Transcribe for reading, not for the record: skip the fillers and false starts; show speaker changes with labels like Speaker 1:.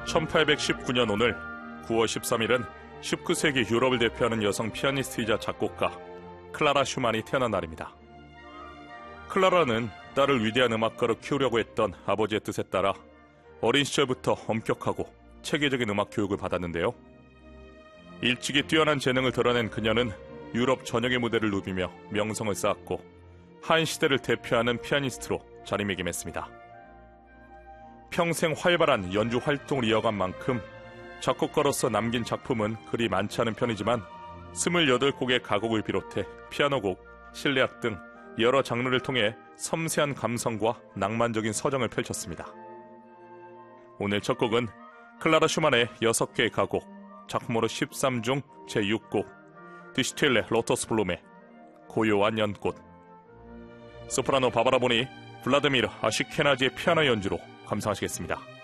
Speaker 1: 1819년 오늘 9월 13일은 19세기 유럽을 대표하는 여성 피아니스트이자 작곡가 클라라 슈만이 태어난 날입니다. 클라라는 딸을 위대한 음악가로 키우려고 했던 아버지의 뜻에 따라 어린 시절부터 엄격하고 체계적인 음악 교육을 받았는데요. 일찍이 뛰어난 재능을 드러낸 그녀는 유럽 전역의 무대를 누비며 명성을 쌓았고 한 시대를 대표하는 피아니스트로 자리매김했습니다. 평생 활발한 연주 활동을 이어간 만큼 작곡가로서 남긴 작품은 그리 많지 않은 편이지만 28곡의 가곡을 비롯해 피아노곡, 실내악 등 여러 장르를 통해 섬세한 감성과 낭만적인 서정을 펼쳤습니다. 오늘 첫 곡은 클라라 슈만의 6개의 가곡, 작품으로 13중 제6곡 디 슈틸레 로토스 블룸의 고요한 연꽃, 소프라노 바바라 보니 블라드미르 아시케나지의 피아노 연주로 감상하시겠습니다.